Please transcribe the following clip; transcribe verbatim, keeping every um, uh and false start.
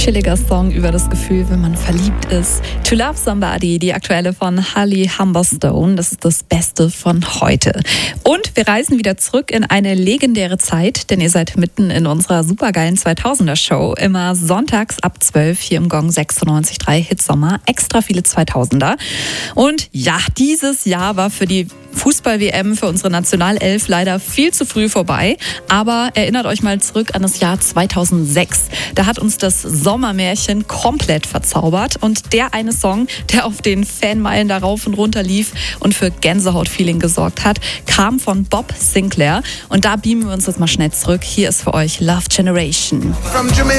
chilliger Song über das Gefühl, wenn man verliebt ist. To Love Somebody, die aktuelle von Holly Humberstone. Das ist das Beste von heute. Und wir reisen wieder zurück in eine legendäre Zeit, denn ihr seid mitten in unserer supergeilen zweitausender-Show. Immer sonntags ab zwölf hier im Gong sechsundneunzig Komma drei Hitsommer. Extra viele zweitausender. Und ja, dieses Jahr war für die Fußball-W M, für unsere Nationalelf leider viel zu früh vorbei. Aber erinnert euch mal zurück an das Jahr zweitausendsechs. Da hat uns das Sommermärchen komplett verzaubert. Und der eine Song, der auf den Fanmeilen da rauf und runter lief und für Gänsehaut-Feeling gesorgt hat, kam von Bob Sinclair. Und da beamen wir uns jetzt mal schnell zurück. Hier ist für euch Love Generation.